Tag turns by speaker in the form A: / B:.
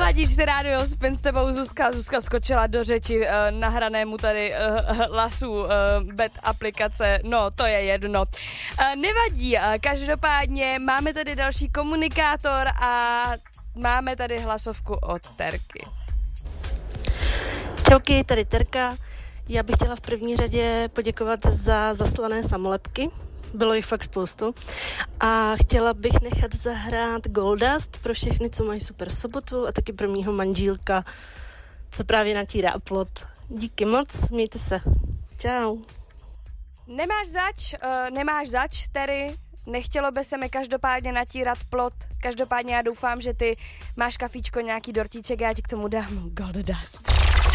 A: Ladíš si rádio Spin s tebou Zuzka. Zuzka skočila do řeči nahranému tady hlasu bed aplikace. No, to je jedno. Nevadí, každopádně máme tady další komunikátor a máme tady hlasovku od Terky.
B: Čauky, tady Terka. Já bych chtěla v první řadě poděkovat za zaslané samolepky. Bylo jich fakt spoustu. A chtěla bych nechat zahrát Goldust pro všechny, co mají super sobotu a taky pro mýho manžílka, co právě natírá plot. Díky moc, mějte se. Čau.
A: Nemáš zač, Terry. Nechtělo by se mi každopádně natírat plot. Každopádně já doufám, že ty máš kafíčko, nějaký dortíček, já ti k tomu dám Goldust.